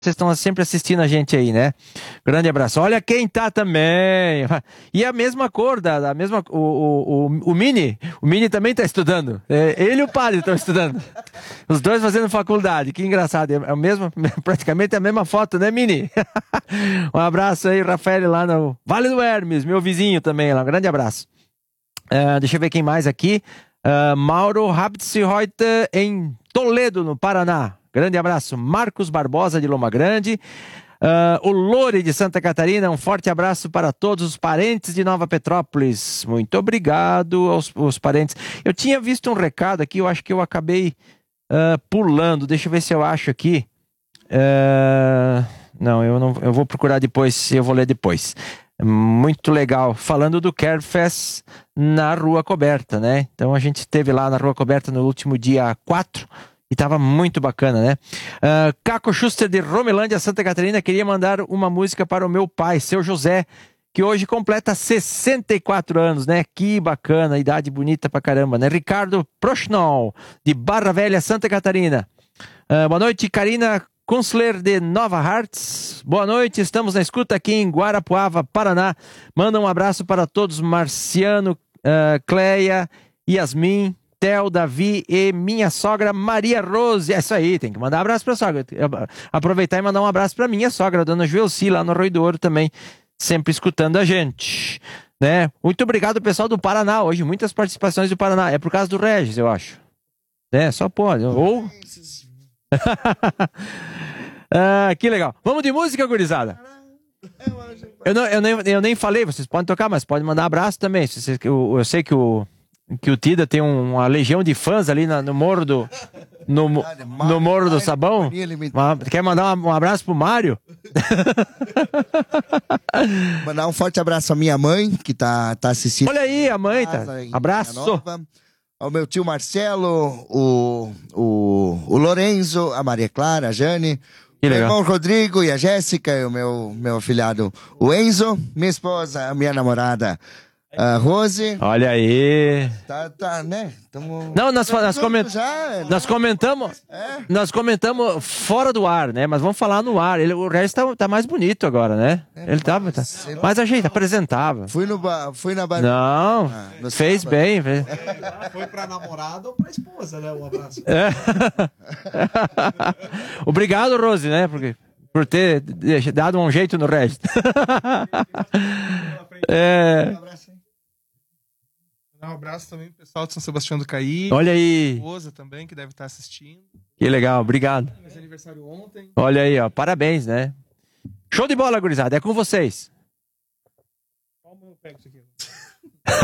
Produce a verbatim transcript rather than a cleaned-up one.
vocês estão sempre assistindo a gente aí, né? Grande abraço. Olha quem tá também. E a mesma cor, da, da mesma. O, o, o, o Mini. O Mini também tá estudando. É, ele e o padre estão estudando. Os dois fazendo faculdade. Que engraçado. É o mesmo, praticamente a mesma foto, né, Mini? Um abraço aí, Rafael, lá no Vale do Hermes, meu vizinho também lá. Um grande abraço. Uh, deixa eu ver quem mais aqui. Uh, Mauro Habtsreuter em Toledo, no Paraná. Grande abraço. Marcos Barbosa, de Loma Grande. Uh, o Lore, de Santa Catarina. Um forte abraço para todos os parentes de Nova Petrópolis. Muito obrigado aos, aos parentes. Eu tinha visto um recado aqui, eu acho que eu acabei uh, pulando. Deixa eu ver se eu acho aqui. Uh, não, eu não, eu vou procurar depois, eu vou ler depois. Muito legal. Falando do Carefest na Rua Coberta, né? Então a gente esteve lá na Rua Coberta no último dia quatro. E tava muito bacana, né? Uh, Caco Schuster, de Romelândia, Santa Catarina, queria mandar uma música para o meu pai, seu José, que hoje completa sessenta e quatro anos, né? Que bacana, idade bonita pra caramba, né? Ricardo Prochnol, de Barra Velha, Santa Catarina. Uh, boa noite, Karina Kunzler, de Nova Hartz. Boa noite, estamos na escuta aqui em Guarapuava, Paraná. Manda um abraço para todos, Marciano, uh, Cleia, Yasmin, Theo, Davi e minha sogra Maria Rose. É isso aí, tem que mandar um abraço pra sogra. Aproveitar e mandar um abraço pra minha sogra, Dona Joelci, lá no Arroio do Ouro também, sempre escutando a gente, né? Muito obrigado, pessoal do Paraná, hoje muitas participações do Paraná, é por causa do Regis, eu acho, né? Só pode, ou... ah, que legal. Vamos de música, gurizada? Eu, não, eu, nem, eu nem falei, vocês podem tocar, mas podem mandar um abraço também. Eu, eu sei que o que o Tida tem um, uma legião de fãs ali na, no Morro do no, no Morro do Sabão. Uma, quer mandar um, um abraço pro Mário? Mandar um forte abraço à minha mãe, que tá, tá assistindo. Olha aí, a mãe, tá. Abraço. Ao meu tio Marcelo, o, o, o Lorenzo, a Maria Clara, a Jane, o meu irmão Rodrigo e a Jéssica, e o meu, meu afilhado, o Enzo, minha esposa, a minha namorada, a Rose. Olha aí. Tá, tá, né? Tamo... Não, nós, nós, coment... já, nós comentamos. É? Nós comentamos fora do ar, né? Mas vamos falar no ar. Ele, o Regis tá, tá mais bonito agora, né? É, ele tá, tá mais ajeitado, apresentável. Fui, no ba... Fui na bar... Não, ah, fez sábado. Bem. Fez... Foi pra namorada ou pra esposa, né? Um abraço. É. Obrigado, Rose, né? Porque, por ter dado um jeito no Regis. É. Um abraço também pro pessoal de São Sebastião do Caí. Olha aí. Esposa também, que deve estar assistindo. Que legal, obrigado. Fez aniversário ontem. Olha aí, ó, parabéns, né? Show de bola, gurizada, é com vocês. Como eu pego isso aqui?